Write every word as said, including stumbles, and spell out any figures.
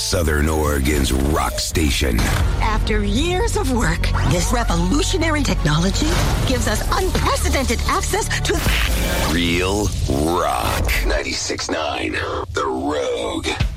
Southern Oregon's rock station. After years of work, this revolutionary technology gives us unprecedented access to Real rock. ninety-six point nine The Rogue.